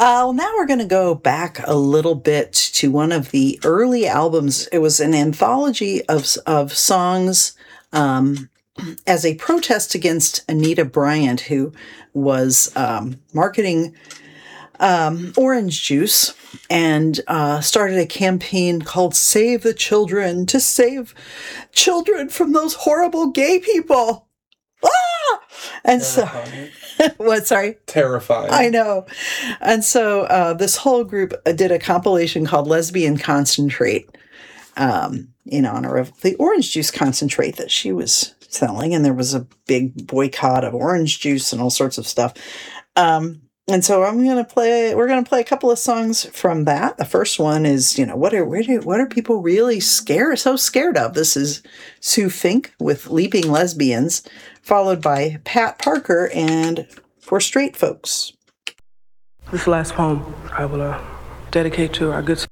Now we're going to go back a little bit to one of the early albums. It was an anthology of songs as a protest against Anita Bryant, who was marketing orange juice and started a campaign called Save the Children, to save children from those horrible gay people. Ah! And Terrifying. what? Sorry? Terrifying. I know. And so this whole group did a compilation called Lesbian Concentrate, in honor of the orange juice concentrate that she was selling. And there was a big boycott of orange juice and all sorts of stuff. And so we're going to play a couple of songs from that. The first one is, what are people really so scared of? This is Sue Fink with Leaping Lesbians, followed by Pat Parker and For Straight Folks. This last poem I will dedicate to our good